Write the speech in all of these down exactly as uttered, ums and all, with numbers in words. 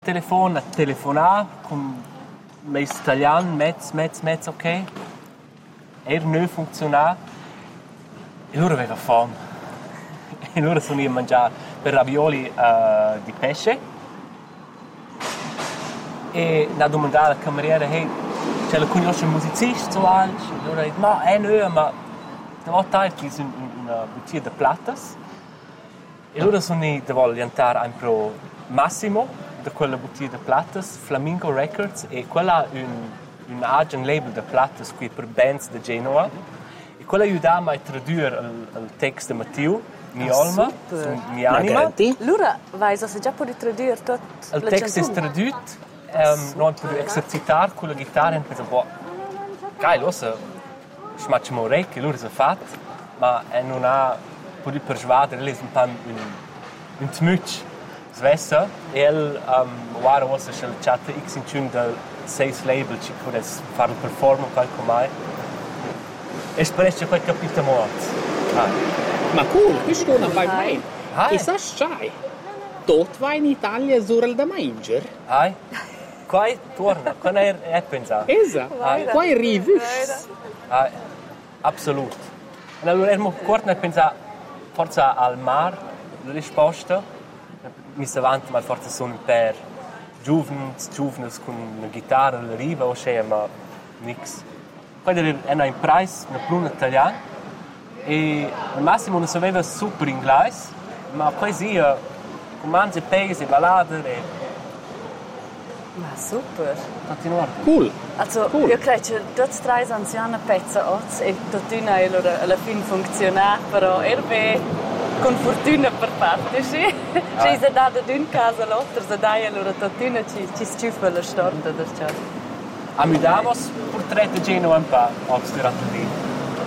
telefono a telefonare con meis italiano, mezzo, mezzo, mezzo, ok. E non funzionava. E loro avevano fame. E loro sono andati a mangiare per ravioli uh, di pesce. E hanno domandato alla cameriera, hey, c'è la conosce un musicista o altro? E loro hanno detto, no, è noi, ma devo dare una bottiglia di plattas. E loro sono andati a andare un pro Massimo, da quella bottiglia di plattas, Flamingo Records, e quella è un, un agent label di plattas qui per bands di Genova. E quella aiutava a tradurre il, il testo di Matteo, mia ah, alma, mia anima. Allora, vai già per tradurre tutto il testo è tradotto. Um, noi per esercitare con la chitarra e penso, boh, ok, lo so, smacciamo orecchie, loro sono fatti, ma non ha potuto persuadere, lei è un po' un, un tmuccio, svessa, e il um, guarda cosa c'è il chat X in tune del seis label, ci può fare il performance qualche mai, e spero che quel capito molto. Ah. Ma cool, questo non vai mai. E sai c'hai? Tot vai in Italia sur da Manger? Ai? Qua torna, qua è, è pensato. Esatto, qua è rivus. Ah, assolutamente. Allora, ero corto a pensare, forse al mare, la risposta, mi sta avanti, ma forse sono per giovani, giovani con una chitarra, la riva, o c'è, ma nix. Poi è un price, una pluna italiana, e al massimo non sapeva super inglese, ma poesia, con mangi, pesi, ballate, e ma super. Continuare. Cool. Also, cool. Io credo che tutti tre anziani pezzi oggi e tuttuna alla fine funziona, però è con fortuna per parte, sì. Ah. Cioè, se dà da un caso all'altro, se dà allora tuttuna ci, ci sciufa la storta del ciao. Amiamo portretti Genova un po' oggi durante il video.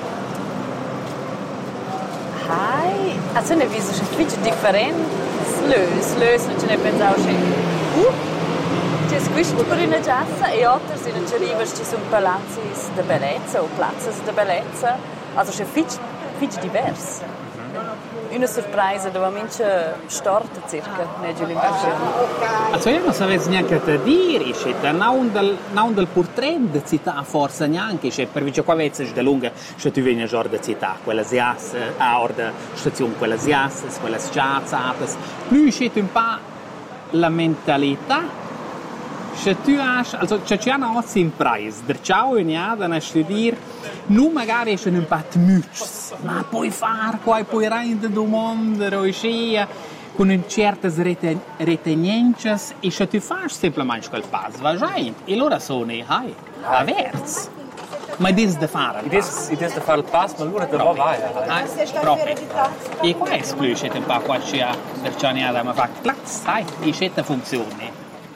Hai, also ne viso che figlio differente, slös, slös, non ce ne pensavo che uh, c'è squisito per una giassa e altre se non ci arriva ci sono palazzi di bellezza o piazze di bellezza, also c'è figlio, figlio diverso. Una sorpresa dove mince storta circa, ne giù l'impressione. Also io non sapevo neanche te dire, c'è non del non del portrait di città forse neanche, c'è per vice qua vezze da lunga, se tu vieni a giorno di città, quella sias, a orda stazione quella sias, quella sciazzatas, più c'è un po' la mentalità. Se tu hai, also c'è una cosa in price, der ciao in ada a studiare, non magari c'è un po' di mucci, ma puoi fare, poi puoi rendere domande, o sia con un certe retenienze, e se tu fai semplicemente quel passo, va già, e allora sono, hai, averts. Ma è da fare il passo. È da fare il passo, ma allora dove vai? Proprio. E qua è più, c'è un po' qua c'è, der ciao in ada, ma fa clac, hai, e c'è funzione.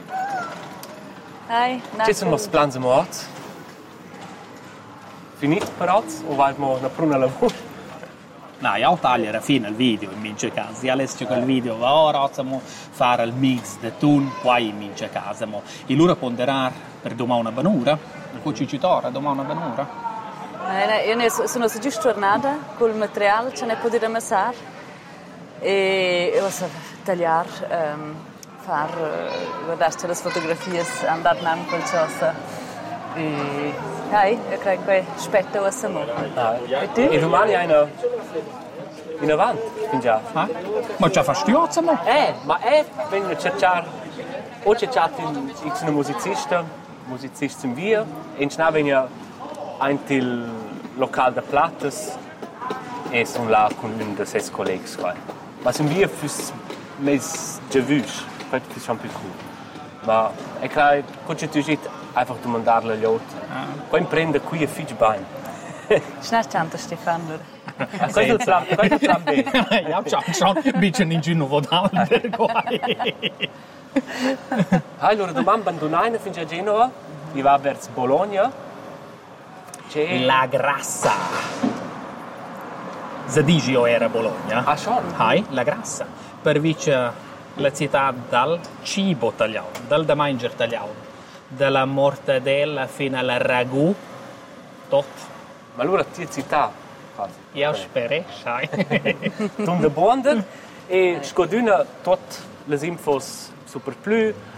Hai, ci sono i plani di morte? Finito per oggi? O vai a prima lavoro? No, io taglio alla fine il video in mince casa. Io adesso quel video va ora facciamo fare il mix di tun, poi in mince casa. E loro ponderare per domani una banura, con ciccitora, domani una banura. Eh, io ne sono giusto tornata col materiale, ce ne potrei ammassare e io so tagliare. Um, far guardarci le fotografie, andare a qualcosa e dai, io credo che aspetto a Samuel. Ah, e tu? E domani hai una in avanti, fin già. Ah? Ma già fai stiozza, no? Eh, ma è vengono a cercare o cercate un musicista, musicista in via, e in Schnau vengono anche il locale di Plattes e sono là con uno dei sei colleghi. Ma in via fu mes già visto. Questo è un po' cool. Ma è che quando tu dici, einfach domandarle agli altri. Ah. Poi prende qui e fai bene. Snarciante Stefano. Questo è il plan, questo è il plan B. Ja, schon ein bisschen in Gino Vodalder. Allora, domani abbandonare fino a Genova, vi va verso Bologna. C'è La Grassa. Zadigio era Bologna. Ah, schon? Hai, La Grassa. Per vice la città dal cibo tagliato, dal da mangiare tagliato, dalla mortadella fino al ragù, tot. Ma allora ti città? Io spero, sai. Donde bonde e scoduna tot le infos super plus,